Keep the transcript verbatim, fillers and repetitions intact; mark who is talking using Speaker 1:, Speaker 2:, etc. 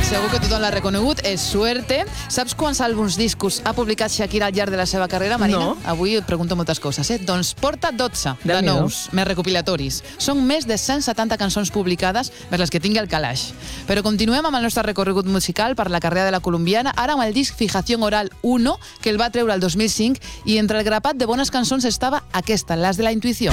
Speaker 1: Segur que tothom l'ha reconegut, és Suerte. Saps quants àlbums discos ha publicat Shakira al llarg de la seva carrera, Marina?
Speaker 2: No.
Speaker 1: Avui et pregunto moltes coses, eh? Doncs porta dotze de
Speaker 2: Déu-n'hi-do.
Speaker 1: nous, més recopilatoris. Són més de cent setanta cançons publicades per les que tingui el calaix. Però continuem amb el nostre recorregut musical per la carrera de la colombiana, ara amb el disc Fijación Oral uno, que el va treure el dos mil cinc, i entre el grapat de bones cançons estava aquesta, Las de la Intuición.